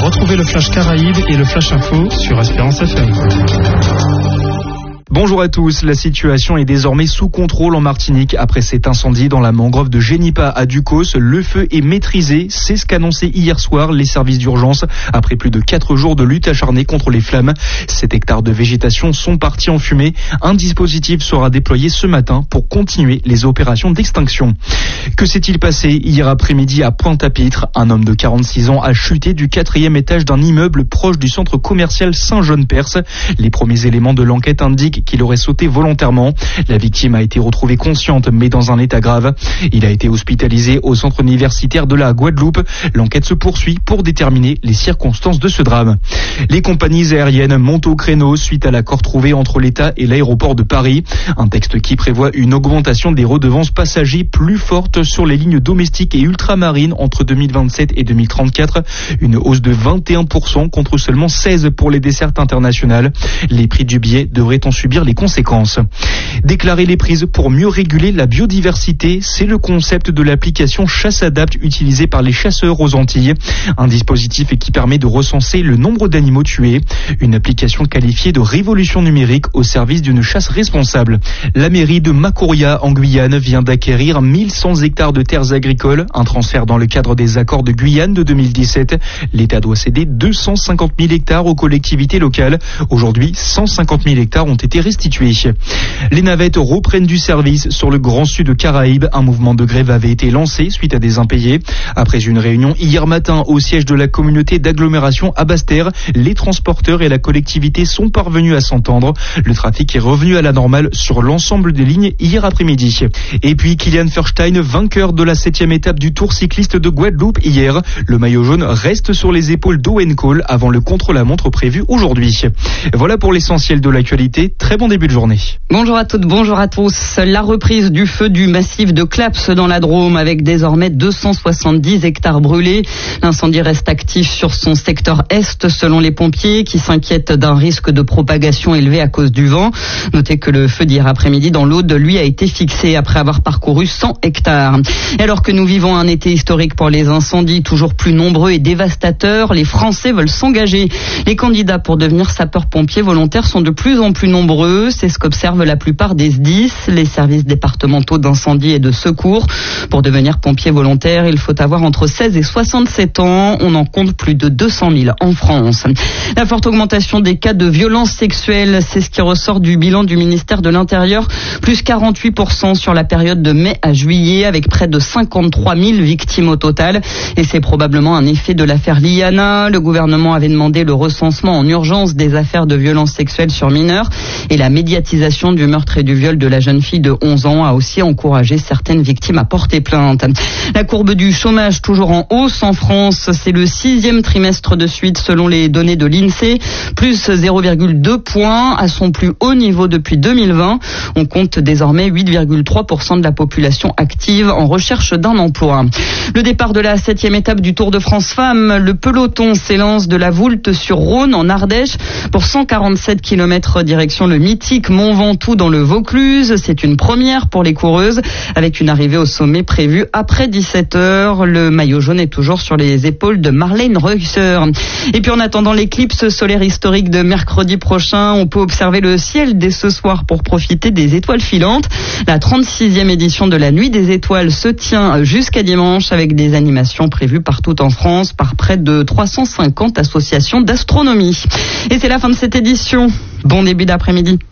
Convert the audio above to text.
Retrouvez le Flash Caraïbes et le Flash Info sur Espérance FM. Bonjour à tous, la situation est désormais sous contrôle en Martinique après cet incendie dans la mangrove de Génipa à Ducos. Le feu est maîtrisé, c'est ce qu'annonçaient hier soir les services d'urgence après plus de 4 jours de lutte acharnée contre les flammes. 7 hectares de végétation sont partis en fumée. Un dispositif sera déployé ce matin pour continuer les opérations d'extinction. Que s'est-il passé hier après-midi à Pointe-à-Pitre? Un homme de 46 ans a chuté du 4e étage d'un immeuble proche du centre commercial Saint-Jean-Perse. Les premiers éléments de l'enquête indiquent qu'il aurait sauté volontairement. La victime a été retrouvée consciente mais dans un état grave. Il a été hospitalisé au centre universitaire de la Guadeloupe. L'enquête se poursuit pour déterminer les circonstances de ce drame. Les compagnies aériennes montent au créneau suite à l'accord trouvé entre l'État et l'aéroport de Paris. Un texte qui prévoit une augmentation des redevances passagers plus forte sur les lignes domestiques et ultramarines entre 2027 et 2034. Une hausse de 21% contre seulement 16% pour les dessertes internationales. Les prix du billet devraient en subir les conséquences. Déclarer les prises pour mieux réguler la biodiversité, c'est le concept de l'application Chasse Adapt utilisée par les chasseurs aux Antilles. Un dispositif qui permet de recenser le nombre d'animaux tués. Une application qualifiée de révolution numérique au service d'une chasse responsable. La mairie de Macoria en Guyane vient d'acquérir 1100 hectares de terres agricoles, un transfert dans le cadre des accords de Guyane de 2017. L'État doit céder 250 000 hectares aux collectivités locales. Aujourd'hui, 150 000 hectares ont été restitués. Les navettes reprennent du service sur le Grand Sud Caraïbes. Un mouvement de grève avait été lancé suite à des impayés. Après une réunion hier matin au siège de la communauté d'agglomération à Basse-Terre, les transporteurs et la collectivité sont parvenus à s'entendre. Le trafic est revenu à la normale sur l'ensemble des lignes hier après-midi. Et puis Kilian Feuerstein, vainqueur de la 7e étape du Tour cycliste de Guadeloupe hier. Le maillot jaune reste sur les épaules d'Owen Cole avant le contre-la-montre prévu aujourd'hui. Voilà pour l'essentiel de l'actualité. Très bon début de journée. Bonjour à toutes, bonjour à tous. La reprise du feu du massif de Claps dans la Drôme avec désormais 270 hectares brûlés. L'incendie reste actif sur son secteur est selon les pompiers qui s'inquiètent d'un risque de propagation élevé à cause du vent. Notez que le feu d'hier après-midi dans l'Aude, lui, a été fixé après avoir parcouru 100 hectares. Et alors que nous vivons un été historique pour les incendies, toujours plus nombreux et dévastateurs, les Français veulent s'engager. Les candidats pour devenir sapeurs-pompiers volontaires sont de plus en plus nombreux. C'est ce qu'observent la plupart des SDIS, les services départementaux d'incendie et de secours. Pour devenir pompier volontaire, il faut avoir entre 16 et 67 ans. On en compte plus de 200 000 en France. La forte augmentation des cas de violences sexuelles, c'est ce qui ressort du bilan du ministère de l'Intérieur. Plus 48% sur la période de mai à juillet, avec près de 53 000 victimes au total. Et c'est probablement un effet de l'affaire Liana. Le gouvernement avait demandé le recensement en urgence des affaires de violences sexuelles sur mineurs. Et la médiatisation du meurtre et du viol de la jeune fille de 11 ans a aussi encouragé certaines victimes à porter plainte. La courbe du chômage toujours en hausse en France. C'est le 6e trimestre de suite selon les données de l'INSEE. Plus 0,2 points à son plus haut niveau depuis 2020. On compte désormais 8,3% de la population active en recherche d'un emploi. Le départ de la 7e étape du Tour de France Femmes. Le peloton s'élance de la Voulte sur Rhône en Ardèche pour 147 km direction le mythique Mont Ventoux dans le Vaucluse. C'est une première pour les coureuses avec une arrivée au sommet prévue après 17h. Le maillot jaune est toujours sur les épaules de Marlène Reusser. Et puis en attendant l'éclipse solaire historique de mercredi prochain, on peut observer le ciel dès ce soir pour profiter des étoiles filantes. La 36e édition de la Nuit des Étoiles se tient jusqu'à dimanche avec des animations prévues partout en France par près de 350 associations d'astronomie. Et c'est la fin de cette édition. Bon début d'après-midi.